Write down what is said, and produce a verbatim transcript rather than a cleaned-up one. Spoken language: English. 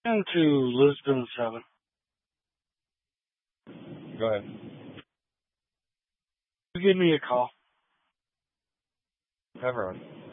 And to Lisbon seven. Go ahead. You give me a call. Have her on.